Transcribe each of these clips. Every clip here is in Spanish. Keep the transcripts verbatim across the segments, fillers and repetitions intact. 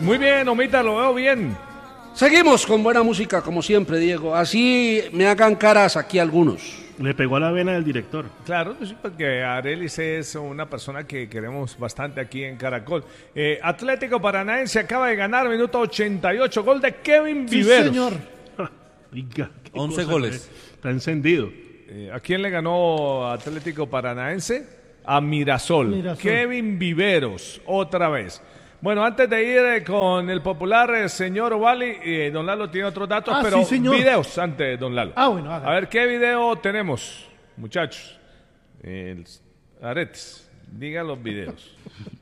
Muy bien, Omita, lo veo bien. Seguimos con buena música, como siempre, Diego. Así me hagan caras aquí algunos. Le pegó a la vena del director. Claro, sí, porque Arelis es una persona que queremos bastante aquí en Caracol. Eh, Atlético Paranaense acaba de ganar, minuto ochenta y ocho, gol de Kevin Viveros. Sí, señor. Oiga, once goles. Está encendido. Eh, ¿A quién le ganó Atlético Paranaense? A Mirasol. Mirasol. Kevin Viveros, otra vez. Bueno, antes de ir eh, con el popular eh, señor Ovali, eh, don Lalo tiene otros datos, Ah, pero sí, señor. videos antes, don Lalo. Ah, bueno, hágale. A ver, ¿qué video tenemos, muchachos? El, Aretes, diga los videos.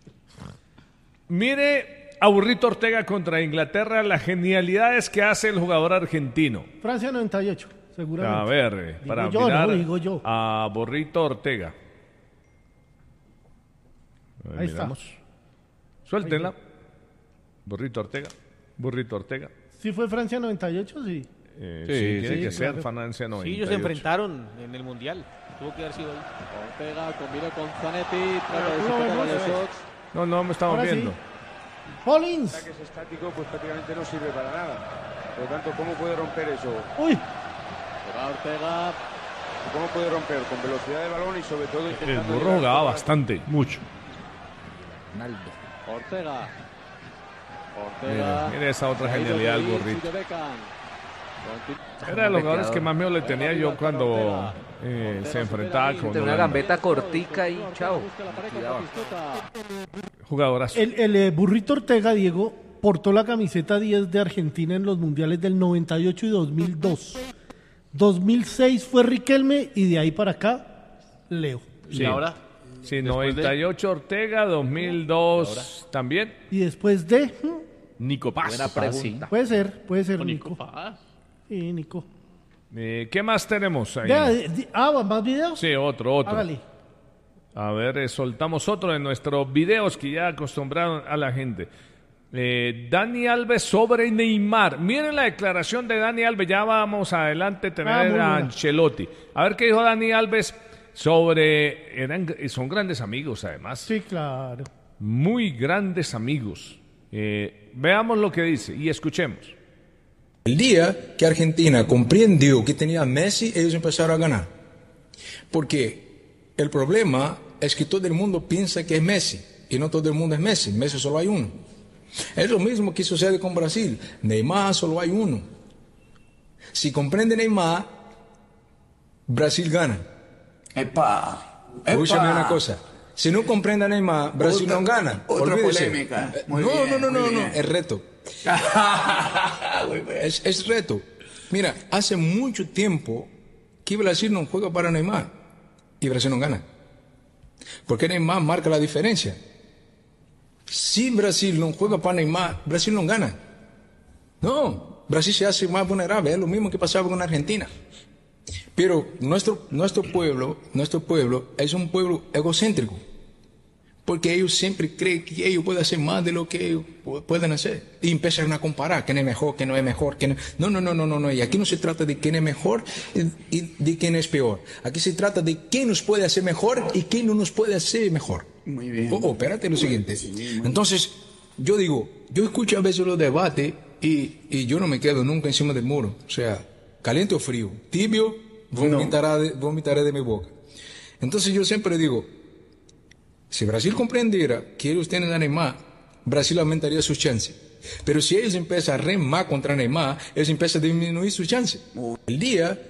Mire a Burrito Ortega contra Inglaterra, las genialidades que hace el jugador argentino. Francia noventa y ocho, seguramente. A ver, eh, Digo para yo, mirar no, digo yo. a Burrito Ortega. A ver, Ahí está. miramos. Suéltenla. Burrito Ortega. Burrito Ortega. ¿Sí fue Francia noventa y ocho? Sí. Eh, Sí, sí, tiene sí, que ser claro. Francia noventa y ocho. Sí, ellos se enfrentaron en el Mundial. Tuvo que haber sido ahí. Ortega combinó con Zanetti, trata de ¿Cómo superar a vemos? Lesox. No, no me estamos Ahora sí. viendo. Collins. Que es estático, pues prácticamente no sirve para nada. Por lo tanto, ¿cómo puede romper eso? Uy, Se va Ortega. ¿Cómo puede romper? Con velocidad de balón y sobre todo El intentando burro llegar- jugaba bastante. Mucho. Ortega. Ortega. Mire esa otra Ahí genialidad del Rodríguez burrito. y de Beckham. Conti- Era de los jugadores que más miedo le tenía yo cuando eh, se enfrentaba con Tiene una Holanda. gambeta cortica y chao. Busca la pareja Cuidado. Batistuta. Jugadorazo. el, el eh, Burrito Ortega, Diego, portó la camiseta diez de Argentina en los mundiales del noventa y ocho y dos mil dos. dos mil seis fue Riquelme y de ahí para acá, Leo. Sí. Y ahora, Sí, después noventa y ocho Ortega, dos mil dos también. Y después de... hmm, Nico Paz. Buena pregunta. Puede ser, puede ser O Nico Nico. Paz. Sí, Nico. Eh, ¿Qué más tenemos ahí? Vea, di- di- ah, ¿más videos? Sí, otro, otro. Hágale. A ver, eh, soltamos otro de nuestros videos que ya acostumbraron a la gente. Eh, Dani Alves sobre Neymar. Miren la declaración de Dani Alves. Ya vamos adelante a tener Ah, muy a buena. Ancelotti. A ver qué dijo Dani Alves sobre... Eran, son grandes amigos, además. Sí, claro. Muy grandes amigos. Eh, veamos lo que dice y escuchemos. El día que Argentina comprendió que tenía a Messi, ellos empezaron a ganar. Porque el problema es que todo el mundo piensa que es Messi, y no todo el mundo es Messi, Messi solo hay uno. Es lo mismo que sucede con Brasil, Neymar solo hay uno. Si comprende Neymar, Brasil gana. Epa, Escúchame una cosa, si no comprende a Neymar, Brasil Otra- no gana. otra Olvídese. polémica. Eh, Muy no, bien, no, no, muy no, no, bien. es reto. Muy bien. Es, es reto. Mira, hace mucho tiempo que Brasil no juega para Neymar y Brasil no gana. Porque Neymar marca la diferencia. Si Brasil no juega para Neymar, Brasil no gana. No, Brasil se hace más vulnerable. Es lo mismo que pasaba con Argentina. Pero nuestro, nuestro pueblo, nuestro pueblo es un pueblo egocéntrico. Porque ellos siempre creen que ellos pueden hacer más de lo que ellos pu- pueden hacer. Y empiezan a comparar quién es mejor, quién no es mejor. Quién es... No, no, no, no, no, no. Y aquí no se trata de quién es mejor y, y de quién es peor. Aquí se trata de quién nos puede hacer mejor y quién no nos puede hacer mejor. Muy bien. Oh, oh, espérate lo siguiente. Sí, muy bien. Entonces, yo digo, yo escucho a veces los debates y, y yo no me quedo nunca encima del muro. O sea, caliente o frío, tibio, vomitará de, vomitaré de mi boca. Entonces yo siempre digo, si Brasil comprendiera que ellos tienen a Neymar, Brasil aumentaría sus chances. Pero si ellos empiezan a remar contra Neymar, ellos empiezan a disminuir sus chances. El día...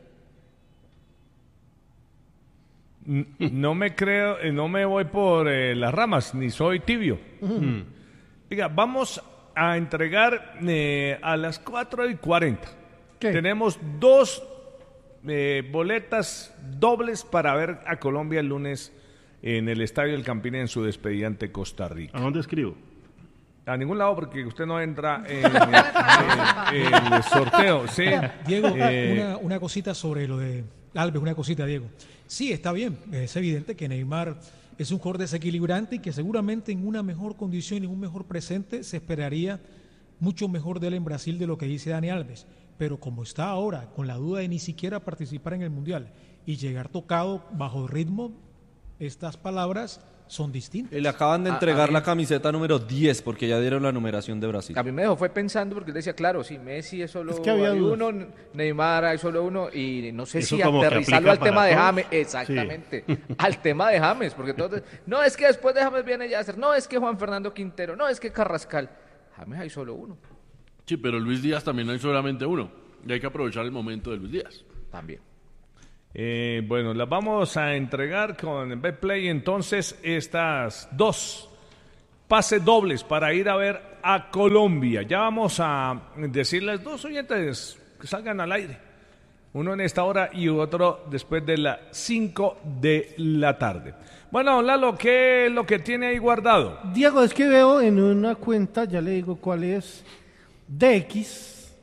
No me creo, eh, no me voy por eh, las ramas, ni soy tibio. Mm. Diga, vamos a entregar eh, a las cuatro y cuarenta. ¿Qué? Tenemos dos eh, boletas dobles para ver a Colombia el lunes en el Estadio del Campín en su despedida ante Costa Rica. ¿A dónde escribo? A ningún lado porque usted no entra en, en- en el sorteo. Sí. Diego, Eh, una, una cosita sobre lo de Alves, una cosita, Diego. Sí, está bien, es evidente que Neymar es un jugador desequilibrante y que seguramente en una mejor condición y en un mejor presente se esperaría mucho mejor de él en Brasil de lo que dice Dani Alves. Pero como está ahora, con la duda de ni siquiera participar en el Mundial y llegar tocado bajo ritmo, estas palabras son distintas. Le acaban de A- entregar a mí- la camiseta número diez porque ya dieron la numeración de Brasil. A mí me dejó fue pensando porque él decía, claro, sí, Messi es solo Es que había hay dudas. uno, Neymar hay solo uno, y no sé Eso si como que aterrizarlo al aplica tema para de todos. James, exactamente, al tema de James, porque todos, no, es que después de James viene Yasser, no, es que Juan Fernando Quintero, no, es que Carrascal, James hay solo uno, Sí, pero Luis Díaz también hay solamente uno. Y hay que aprovechar el momento de Luis Díaz. también. Eh, bueno, las vamos a entregar con Betplay entonces estas dos pases dobles para ir a ver a Colombia. Ya vamos a decirles dos oyentes que salgan al aire. Uno en esta hora y otro después de las cinco de la tarde. Bueno, Lalo, ¿qué es lo que tiene ahí guardado? Diego, es que veo en una cuenta, ya le digo cuál es, D X,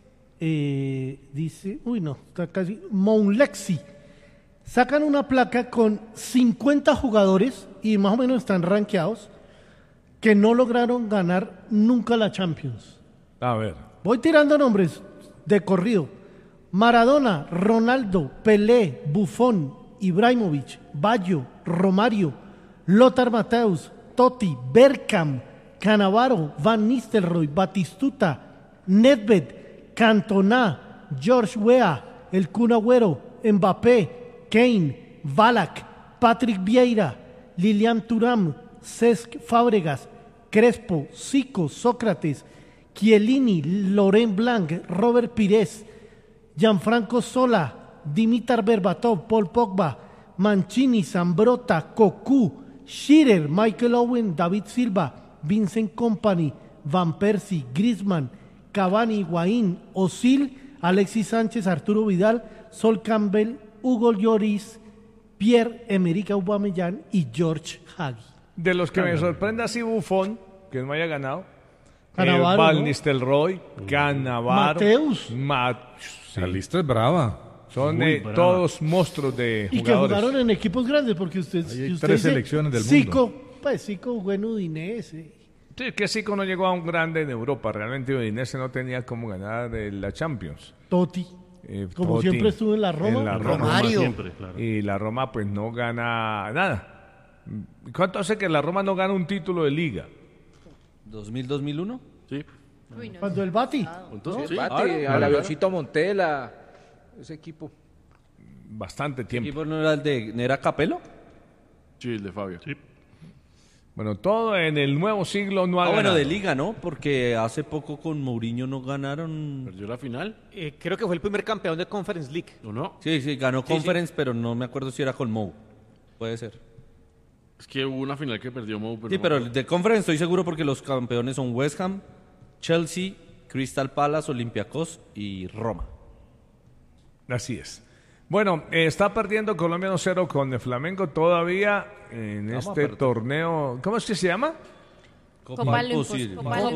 eh, dice, uy no, está casi, Mounlexi. Sacan una placa con cincuenta jugadores y más o menos están rankeados que no lograron ganar nunca la Champions. A ver. Voy tirando nombres de corrido. Maradona, Ronaldo, Pelé, Buffon, Ibrahimovic, Baggio, Romario, Lothar Matthäus, Totti, Bergkamp, Cannavaro, Van Nistelrooy, Batistuta, Nedved, Cantona, George Weah, El Kun Agüero, Mbappé, Kane, Ballack, Patrick Vieira, Lilian Thuram, Cesc Fábregas, Crespo, Zico, Sócrates, Chiellini, Laurent Blanc, Robert Pires, Gianfranco Sola, Dimitar Berbatov, Paul Pogba, Mancini, Zambrotta, Cocu, Shearer, Michael Owen, David Silva, Vincent Kompany, Van Persie, Griezmann, Cavani, Higuaín, Özil, Alexis Sánchez, Arturo Vidal, Sol Campbell, Hugo Lloris, Pierre-Emerick Aubameyang y George Hagi. De los que me sorprende así Buffon, que no haya ganado. Cannavaro, eh, Van ¿no? Nistelrooy, Cannavaro. Mateus. Ma- sí. La lista es brava. Son Muy eh, brava. todos monstruos de Y que jugadores. jugaron en equipos grandes, porque usted, Ahí hay si usted tres dice selecciones del Zico, mundo. pues Zico jugó en Udinese. Sí, que Zico no llegó a un grande en Europa. Realmente Udinese no tenía cómo ganar eh, la Champions. Totti, Eh, como Totti, siempre estuvo en la Roma. en la En Roma. Roma siempre, claro. Y la Roma pues no gana nada. ¿Cuánto hace que la Roma no gana un título de liga? ¿dos mil, dos mil uno? Sí. Cuando el Bati. Entonces, Sí, sí. Bati, claro, al claro. avioncito Montela, ese equipo. Bastante tiempo. ¿Equipo no era el de ¿no era Capello? Sí, el de Fabio. Sí. Bueno, todo en el nuevo siglo no ha Ah, bueno, ganado. de liga, ¿no? Porque hace poco con Mourinho no ganaron. Perdió la final, Eh, creo que fue el primer campeón de Conference League. ¿o no? Sí, sí, ganó Sí, Conference, pero no me acuerdo si era con Mou. Puede ser. Es que hubo una final que perdió Mou, pero Sí, no pero me acuerdo. de Conference estoy seguro porque los campeones son West Ham, Chelsea, Crystal Palace, Olympiacos y Roma. Así es. Bueno, eh, está perdiendo Colombia dos cero con el Flamengo todavía en Vamos a este perder. torneo. ¿Cómo es que se llama? Copa Imposible.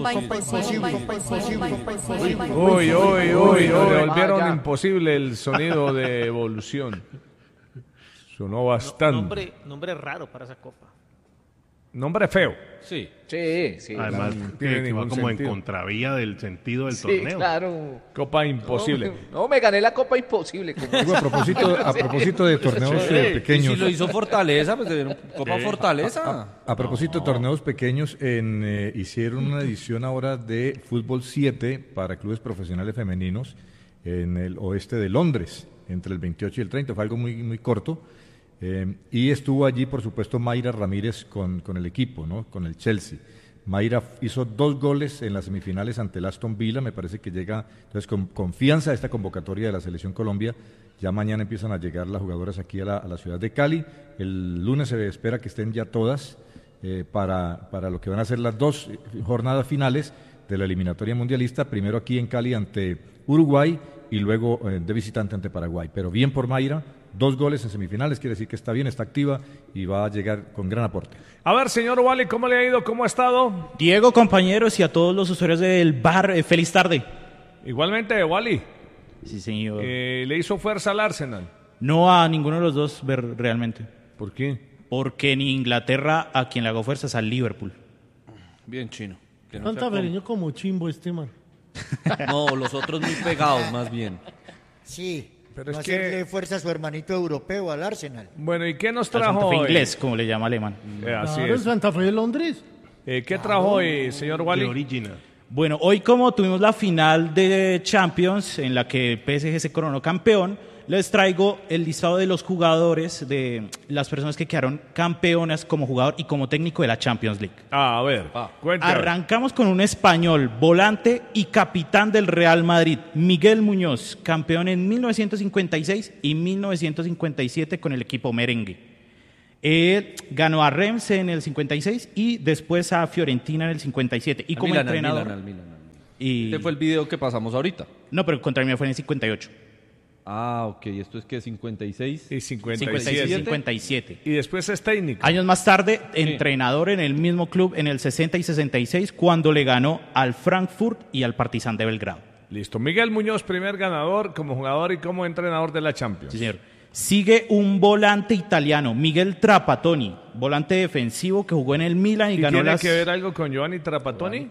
Uy, uy, uy, le volvieron Vaya. imposible el sonido de evolución. Sonó bastante. Nombre, nombre raro para esa copa. Nombre feo. Sí. Sí, sí. Además, no que, tiene que va ningún como sentido. en contravía del sentido del Sí, torneo. claro. Copa imposible. No, no, me gané la copa imposible. como- Digo, a propósito, a propósito de torneos eh, Y pequeños. si lo hizo Fortaleza, pues de Copa Fortaleza. A propósito de torneos pequeños, en, eh, hicieron una edición ahora de Fútbol siete para clubes profesionales femeninos en el oeste de Londres, entre el veintiocho y el treinta. Fue algo muy, muy corto. Eh, y estuvo allí, por supuesto, Mayra Ramírez con, con el equipo, ¿no? Con el Chelsea. Mayra hizo dos goles en las semifinales ante el Aston Villa. Me parece que llega, entonces, con confianza a esta convocatoria de la Selección Colombia. Ya mañana empiezan a llegar las jugadoras aquí a la, a la ciudad de Cali. El lunes se espera que estén ya todas eh, para, para lo que van a ser las dos jornadas finales de la eliminatoria mundialista. Primero aquí en Cali ante Uruguay y luego eh, de visitante ante Paraguay. Pero bien por Mayra. Dos goles en semifinales, quiere decir que está bien, está activa y va a llegar con gran aporte. A ver, señor Wally, ¿cómo le ha ido? ¿Cómo ha estado? Diego, compañeros y a todos los usuarios del bar, eh, feliz tarde. Igualmente, Wally. Sí, señor. Eh, ¿Le hizo fuerza al Arsenal? No a ninguno de los dos ver realmente. ¿Por qué? Porque ni Inglaterra a quien le hago fuerza es al Liverpool. Bien chino. Que no, Tanta sea como- pequeño como chimbo este man. no, los otros muy pegados, más bien. Sí, Pero no es que- hacerle fuerza a su hermanito europeo, al Arsenal. Bueno, ¿y qué nos Al trajo Santa Fe hoy? inglés, como le llama alemán. Eh, así Claro, es. en Santa Fe de Londres. Eh, ¿Qué trajo hoy, señor Wally? De original. Bueno, hoy como tuvimos la final de Champions en la que P S G se coronó campeón, les traigo el listado de los jugadores, de las personas que quedaron campeonas como jugador y como técnico de la Champions League. Ah, a ver, cuéntame. Arrancamos con un español, volante y capitán del Real Madrid, Miguel Muñoz, campeón en mil novecientos cincuenta y seis y mil novecientos cincuenta y siete con el equipo merengue. Él ganó a Reims en el cincuenta y seis y después a Fiorentina en el cincuenta y siete. Y Al como Milan, al entrenador... Milan, al Milan, al Milan. Y... Este fue el video que pasamos ahorita. No, pero contra el mío fue en el cincuenta y ocho. Ah, ok. ¿Esto es que cincuenta y seis? Y cincuenta y cincuenta y siete. seis, cincuenta y siete. Y después es técnico. Años más tarde, entrenador en el mismo club en el sesenta y sesenta y seis, cuando le ganó al Frankfurt y al Partizan de Belgrado. Listo. Miguel Muñoz, primer ganador como jugador y como entrenador de la Champions. Sí, señor. Sigue un volante italiano, Miguel Trapattoni, volante defensivo que jugó en el Milan y, ¿Y ganó tiene las... que ver algo con Giovanni Trapattoni?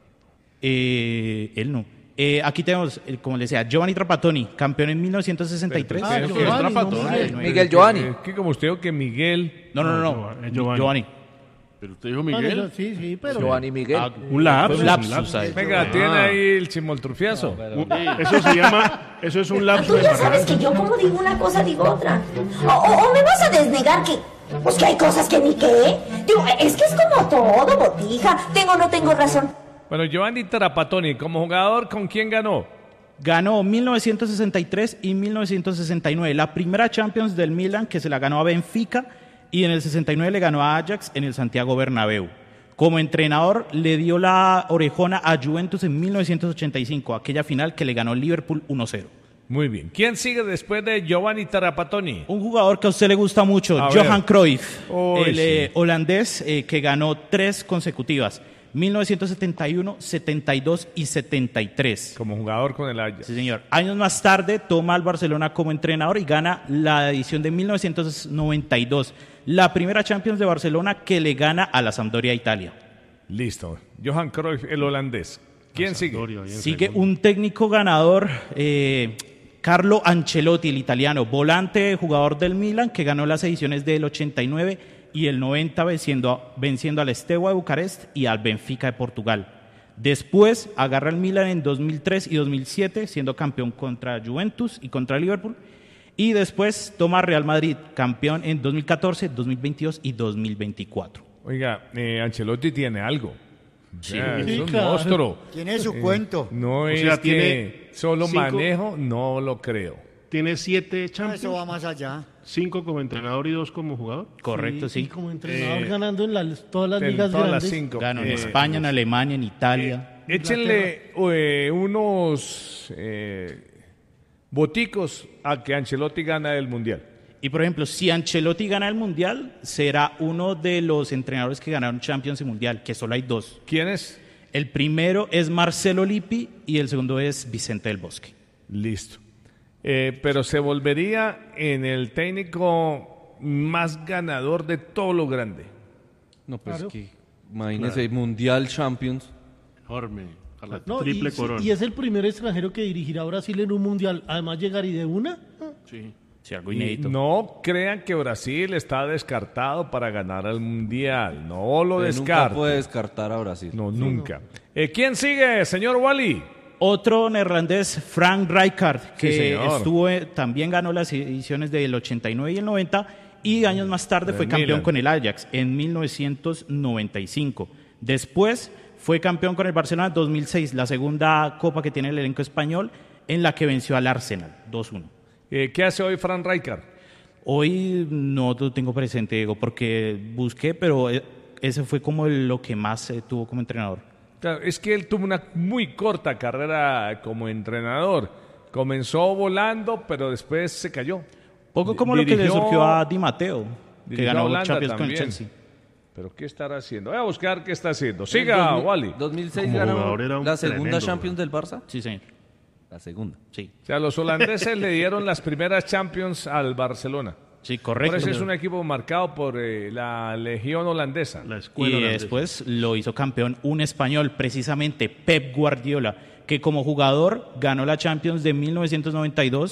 Eh, él no. Eh, aquí tenemos, eh, como le decía, Giovanni Trapattoni, campeón en mil novecientos sesenta y tres. Ah, Giovanni, es no Trapattoni. Miguel. Miguel Giovanni. Es que como usted dijo que Miguel... No, no, no, no. No, es Giovanni. Giovanni. Pero usted dijo Bueno, Miguel. yo- sí, sí, pero. Giovanni Miguel. Ah, Un lapsus. fue un lapsus lapsus. ahí. Venga, Ah. tiene ahí el chimoltrufiazo. Un- Eso se llama, eso es un lapso Tú de ya sabes parlante. que yo como digo una cosa digo otra. O, o- o me vas a desnegar que... Pues que hay cosas que ni qué. Digo, es que es como todo, botija. Tengo o no tengo razón. Bueno, Giovanni Trapattoni, como jugador, ¿con quién ganó? Ganó mil novecientos sesenta y tres y mil novecientos sesenta y nueve. La primera Champions del Milan, que se la ganó a Benfica, y en el sesenta y nueve le ganó a Ajax en el Santiago Bernabéu. Como entrenador, le dio la orejona a Juventus en mil novecientos ochenta y cinco, aquella final que le ganó el Liverpool uno cero. Muy bien. ¿Quién sigue después de Giovanni Trapattoni? Un jugador que a usted le gusta mucho, A Johan ver. Cruyff, Uy, el sí. eh, holandés eh, que ganó tres consecutivas, mil novecientos setenta y uno, setenta y dos y setenta y tres. Como jugador con el Ajax. Sí, señor. Años más tarde toma al Barcelona como entrenador y gana la edición de mil novecientos noventa y dos, la primera Champions de Barcelona que le gana a la Sampdoria Italia. Listo. Johan Cruyff, el holandés. ¿Quién sigue? Sampdoria, bien Sigue segundo. un técnico ganador, eh, Carlo Ancelotti, el italiano, volante, jugador del Milan, que ganó las ediciones del ochenta y nueve y el noventa venciendo, venciendo al Steaua de Bucarest y al Benfica de Portugal. Después agarra el Milan en dos mil tres y dos mil siete, siendo campeón contra Juventus y contra Liverpool. Y después toma Real Madrid, campeón en dos mil catorce, dos mil veintidós y dos mil veinticuatro. Oiga, eh, Ancelotti tiene algo. O sea, Sí. es Sí, un claro. monstruo. Tiene su Eh, cuento. No O es sea, que tiene solo cinco- manejo, no lo creo. Tiene siete Ah, Eso Champions, va más allá. cinco como entrenador y dos como jugador. Correcto, Y sí. como entrenador Eh, ganando en las- todas las En ligas todas grandes. las cinco. Ganó en Eh, España, en Alemania, en Italia. Échenle eh, unos eh, boticos a que Ancelotti gana el Mundial. Y por ejemplo, si Ancelotti gana el Mundial, será uno de los entrenadores que ganaron Champions y Mundial, que solo hay dos. ¿Quién es? El primero es Marcelo Lippi y el segundo es Vicente del Bosque. Listo. Eh, pero se volvería en el técnico más ganador de todo lo grande. No, pues Claro. que imagínese, Mundial, Champions. Enorme. A la No, triple y, corona. y es el primer extranjero que dirigirá a Brasil en un mundial. Además, llegar y de una. Sí. Sí, algo Y inédito. no crean que Brasil está descartado para ganar el Mundial. No lo Usted descarto. Nunca puede descartar a Brasil. No, nunca. Eh, ¿Quién sigue, señor Wally? Otro neerlandés, Frank Rijkaard, que Sí, señor. estuvo, eh, también ganó las ediciones del ochenta y nueve y el noventa y años más tarde Del fue campeón Milan. con el Ajax en mil novecientos noventa y cinco. Después fue campeón con el Barcelona en dos mil seis, la segunda copa que tiene el elenco español, en la que venció al Arsenal dos uno. Eh, ¿Qué hace hoy Frank Rijkaard? Hoy no lo tengo presente, Diego, porque busqué, pero eh, ese fue como lo que más eh, tuvo como entrenador. Claro, es que él tuvo una muy corta carrera como entrenador. Comenzó volando, pero después se cayó. Poco como lo que le Dirigió- surgió a Di Matteo, que dirigió a ganó Holanda Champions con el también. Chelsea. ¿Pero qué estará haciendo? Voy a buscar qué está haciendo. En Siga, dos mil- Wally. dos mil seis Como ganó jugador era un la segunda tremendo Champions del Barça. Sí, señor. La segunda. Sí, O sea, los holandeses le dieron las primeras Champions al Barcelona. sí, Por correcto. eso es un equipo marcado por eh, la legión holandesa. La escuela Y holandesa. después lo hizo campeón un español, precisamente Pep Guardiola, que como jugador ganó la Champions de mil novecientos noventa y dos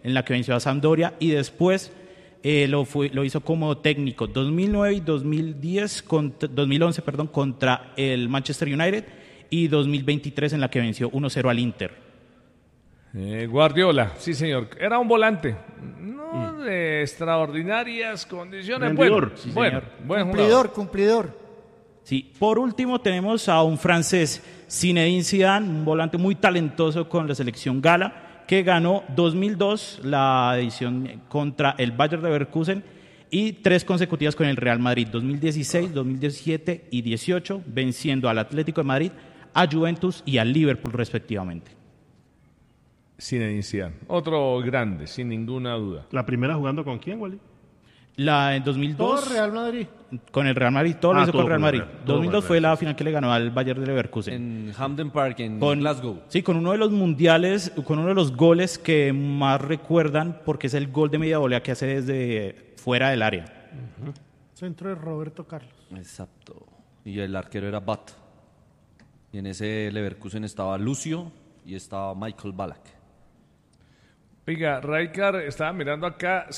en la que venció a Sampdoria, y después eh, lo, fue, lo hizo como técnico dos mil nueve y dos mil diez, contra, dos mil once perdón, contra el Manchester United, y dos mil veintitrés en la que venció uno cero al Inter. Eh, Guardiola, sí señor, era un volante, no mm. de extraordinarias condiciones, Rendidor. bueno, Sí, bueno, buen Cumplidor, jugador. cumplidor. Sí, por último tenemos a un francés, Zinedine Zidane, un volante muy talentoso con la selección gala, que ganó dos mil dos la edición contra el Bayer Leverkusen y tres consecutivas con el Real Madrid, dos mil dieciséis, dos mil diecisiete y dieciocho, venciendo al Atlético de Madrid, a Juventus y al Liverpool respectivamente. Zinedine Zidane, otro grande, sin ninguna duda. ¿La primera jugando con quién, Wally? La en dos mil dos Todo Real Madrid. con el Real Madrid, todo lo Ah, hizo todo con Real con Madrid. Real, todo dos mil dos con fue Real, la sí, final que le ganó al Bayer de Leverkusen. En Hampden Park, en Con- Glasgow. Sí, con uno de los mundiales, con uno de los goles que más recuerdan, porque es el gol de media volea que hace desde fuera del área. Centro de Roberto Carlos. Exacto. Y el arquero era Bat. Y en ese Leverkusen estaba Lucio y estaba Michael Ballack. Oiga, Raikar estaba mirando acá,